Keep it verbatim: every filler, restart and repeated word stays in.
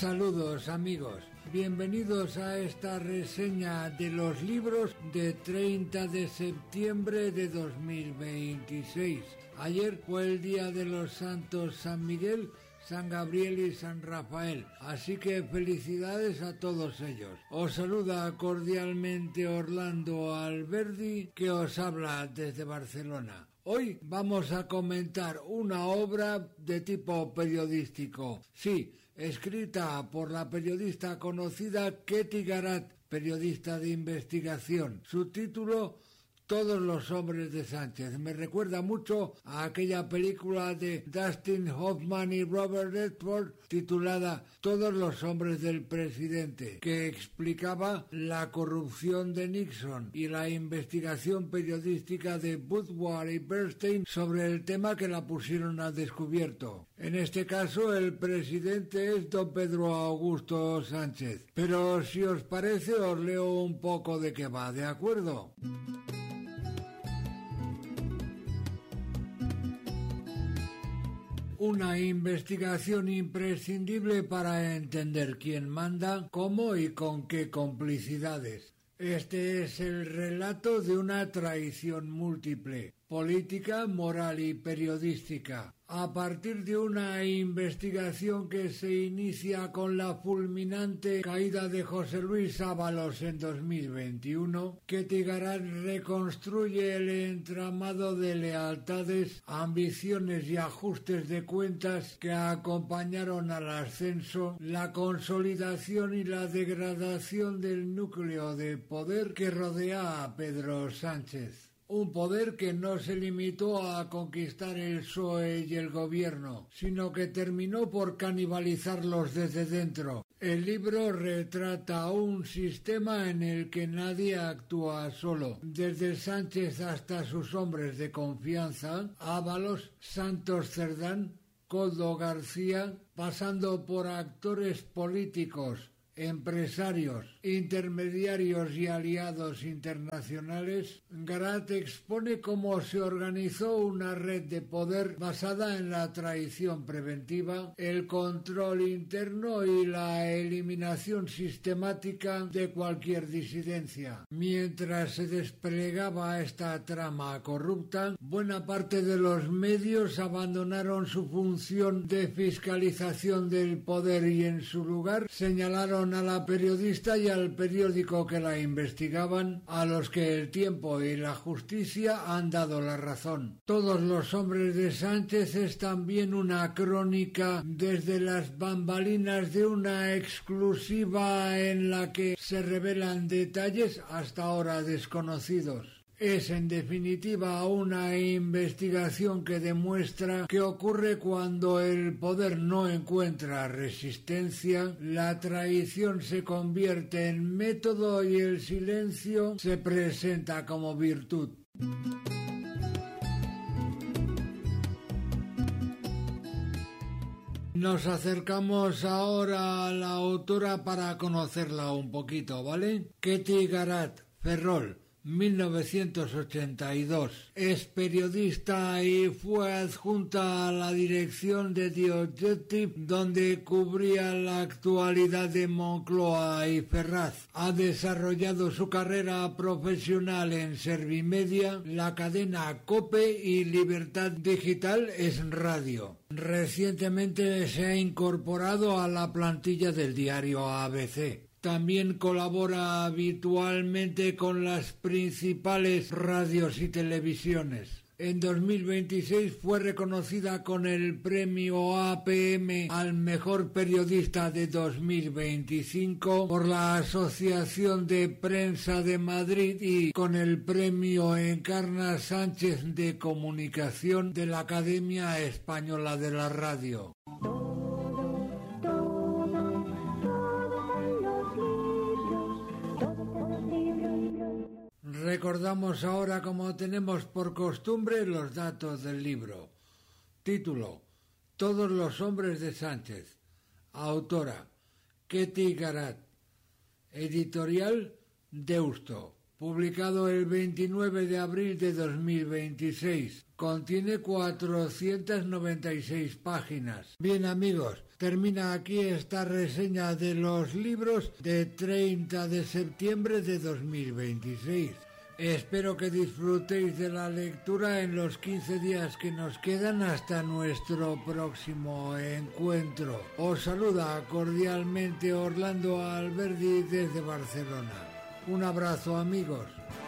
Saludos amigos, bienvenidos a esta reseña de los libros de treinta de septiembre de dos mil veintiséis. Ayer fue el día de los santos San Miguel, San Gabriel y San Rafael, así que felicidades a todos ellos. Os saluda cordialmente Orlando Alberdi, que os habla desde Barcelona. Hoy vamos a comentar una obra de tipo periodístico, sí, escrita por la periodista conocida Ketty Garat, periodista de investigación. Su título: Todos los hombres de Sánchez. Me recuerda mucho a aquella película de Dustin Hoffman y Robert Redford titulada Todos los hombres del presidente, que explicaba la corrupción de Nixon y la investigación periodística de Woodward y Bernstein sobre el tema que la pusieron al descubierto. En este caso el presidente es don Pedro Augusto Sánchez. Pero si os parece os leo un poco de qué va, ¿de acuerdo? Una investigación imprescindible para entender quién manda, cómo y con qué complicidades. Este es el relato de una traición múltiple, política, moral y periodística. A partir de una investigación que se inicia con la fulminante caída de José Luis Ábalos en dos mil veintiuno, Ketty Garat reconstruye el entramado de lealtades, ambiciones y ajustes de cuentas que acompañaron al ascenso, la consolidación y la degradación del núcleo de poder que rodea a Pedro Sánchez. Un poder que no se limitó a conquistar el P S O E y el gobierno, sino que terminó por canibalizarlos desde dentro. El libro retrata un sistema en el que nadie actúa solo. Desde Sánchez hasta sus hombres de confianza, Ábalos, Santos Cerdán, Koldo García, pasando por actores políticos, empresarios, intermediarios y aliados internacionales, Garat expone cómo se organizó una red de poder basada en la traición preventiva, el control interno y la eliminación sistemática de cualquier disidencia. Mientras se desplegaba esta trama corrupta, buena parte de los medios abandonaron su función de fiscalización del poder y en su lugar señalaron a la periodista y al periódico que la investigaban, a los que el tiempo y la justicia han dado la razón. Todos los hombres de Sánchez es también una crónica desde las bambalinas de una exclusiva en la que se revelan detalles hasta ahora desconocidos. Es en definitiva una investigación que demuestra qué ocurre cuando el poder no encuentra resistencia, la traición se convierte en método y el silencio se presenta como virtud. Nos acercamos ahora a la autora para conocerla un poquito, ¿vale? Ketty Garat, Ferrol, mil novecientos ochenta y dos. Es periodista y fue adjunta a la dirección de The Objective, donde cubría la actualidad de Moncloa y Ferraz. Ha desarrollado su carrera profesional en Servimedia, la cadena COPE y Libertad Digital es Radio. Recientemente se ha incorporado a la plantilla del diario A B C. También colabora habitualmente con las principales radios y televisiones. En dos mil veintiséis fue reconocida con el premio A P M al mejor periodista de dos mil veinticinco por la Asociación de Prensa de Madrid y con el premio Encarna Sánchez de Comunicación de la Academia Española de la Radio. Recordamos ahora, como tenemos por costumbre, los datos del libro. Título: Todos los hombres de Sánchez. Autora: Ketty Garat. Editorial: Deusto. publicado el veintinueve de abril de dos mil veintiséis. Contiene cuatrocientas noventa y seis páginas. Bien amigos, termina aquí esta reseña de los libros de treinta de septiembre de dos mil veintiséis. Espero que disfrutéis de la lectura en los quince días que nos quedan hasta nuestro próximo encuentro. Os saluda cordialmente Orlando Alberdi desde Barcelona. Un abrazo amigos.